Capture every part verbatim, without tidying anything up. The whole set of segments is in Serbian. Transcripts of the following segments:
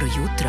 Dobro jutro.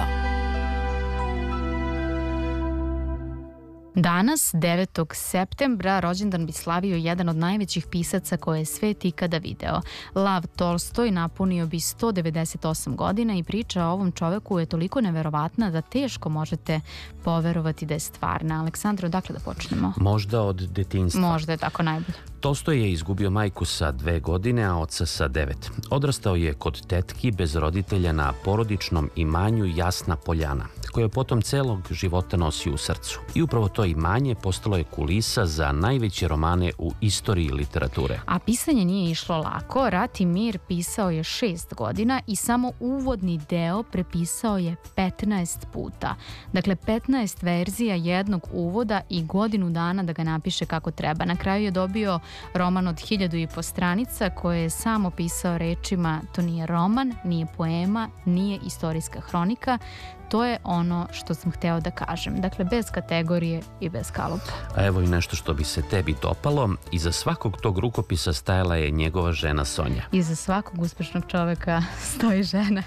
Danas, devetog septembra, rođendan bi slavio jedan od najvećih pisaca koje je svet ikada video. Lav Tolstoj napunio bi sto devedeset osam godina i priča o ovom čoveku je toliko neverovatna da teško možete poverovati da je stvarna. Aleksandro, odakle da počnemo? Možda od detinjstva. Možda je tako najbolje. Tolstoj je izgubio majku sa dve godine, a oca sa devet. Odrastao je kod tetki bez roditelja na porodičnom imanju Jasna Poljana, koje je potom celog života nosio u srcu. I upravo to imanje postalo je kulisa za najveće romane u istoriji literature. A pisanje nije išlo lako. Rat i mir pisao je šest godina i samo uvodni deo prepisao je petnaest puta. Dakle, petnaest verzija jednog uvoda i godinu dana da ga napiše kako treba. Na kraju je dobio roman od hiljadu i po stranica koje je samo pisao rečima: to nije roman, nije poema, nije istorijska hronika. To je ono što sam hteo da kažem. Dakle, bez kategorije i bez kalupa. A evo i nešto što bi se tebi dopalo. Iza svakog tog rukopisa stajala je njegova žena Sonja. Iza svakog uspešnog čoveka stoji žena.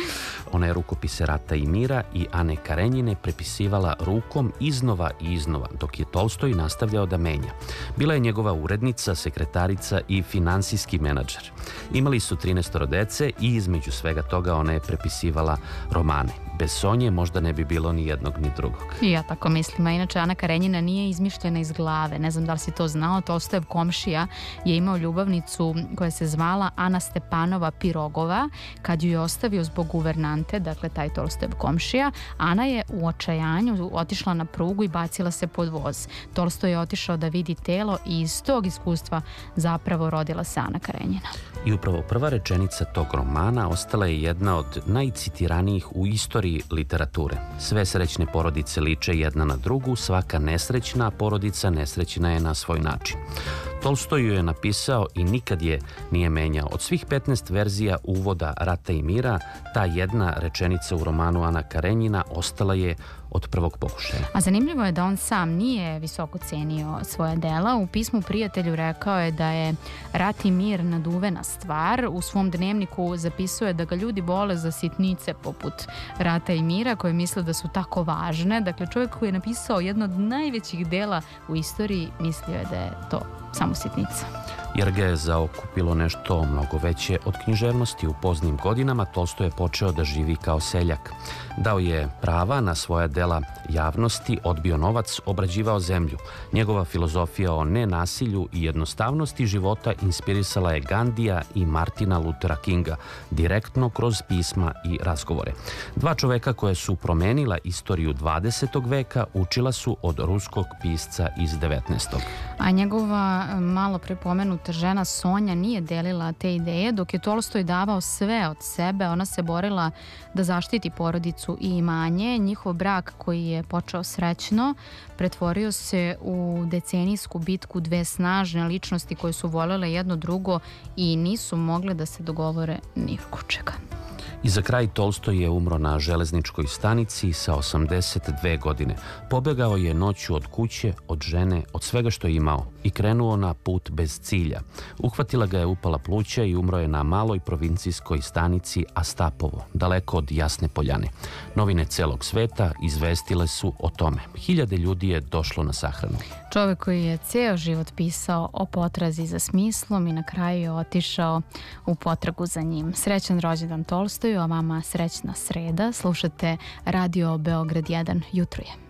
Ona je rukopise Rata i mira i Ane Karenjine prepisivala rukom iznova i iznova, dok je Tolstoj nastavljao da menja. Bila je njegova urednica, sekretarica i finansijski menadžer. Imali su trinaestoro dece i između svega toga ona je prepisivala romane. Bez Sonje možda ne bi bilo ni jednog ni drugog. I ja tako mislim, a inače Ana Karenjina nije izmišljena iz glave. Ne znam da li si to znao, Tolstojev komšija je imao ljubavnicu koja se zvala Ana Stepanova Pirogova. Kad ju je ostavio zbog guvernante, dakle taj Tolstojev komšija, Ana je u očajanju otišla na prugu i bacila se pod voz. Tolstoj je otišao da vidi telo i iz tog iskustva zapravo rodila se Ana Karenjina. I upravo prva rečenica tog romana ostala je jedna od najcitiranijih u istoriji literature. Sve srećne porodice liče jedna na drugu, svaka nesrećna porodica nesrećna je na svoj način. Tolstoj ju je napisao i nikad je nije menjao. Od svih petnaest verzija uvoda Rata i mira, ta jedna rečenica u romanu Ana Karenjina ostala je od prvog pokušaja. A zanimljivo je da on sam nije visoko cenio svoja dela. U pismu prijatelju rekao je da je Rat i mir naduvena stvar. U svom dnevniku zapisuje da ga ljudi vole za sitnice poput Rata i mira, koje misle da su tako važne. Dakle, čovjek koji je napisao jedno od najvećih dela u istoriji mislio je da je to samo sitnica. Jer ga je zaokupilo nešto mnogo veće od književnosti. U poznim godinama Tolstoj je počeo da živi kao seljak. Dao je prava na svoja dela javnosti, odbio novac, obrađivao zemlju. Njegova filozofija o nenasilju i jednostavnosti života inspirisala je Gandija i Martina Luthera Kinga direktno kroz pisma i razgovore. Dva čoveka koja su promenila istoriju dvadesetog veka učila su od ruskog pisca iz devetnaestog. A njegova malo prepomenuta žena Sonja nije delila te ideje. Dok je Tolstoj davao sve od sebe, ona se borila da zaštiti porodicu i imanje. Njihov brak, koji je počeo srećno, pretvorio se u decenijsku bitku dve snažne ličnosti koje su voljele jedno drugo i nisu mogle da se dogovore ni oko čega. I za kraj Tolstoj je umro na železničkoj stanici sa osamdeset dve godine. Pobegao je noću od kuće, od žene, od svega što je imao i krenuo na put bez cilja. Uhvatila ga je upala pluća i umro je na maloj provincijskoj stanici Astapovo, daleko od Jasne Poljane. Novine celog sveta izvestile su o tome. Hiljade ljudi je došlo na sahranu. Čovjek koji je ceo život pisao o potrazi za smislom i na kraju je otišao u potragu za njim. Srećan rođendan Tolstoju, a vama srećna sreda. Slušate Radio Beograd jedan, jutro je.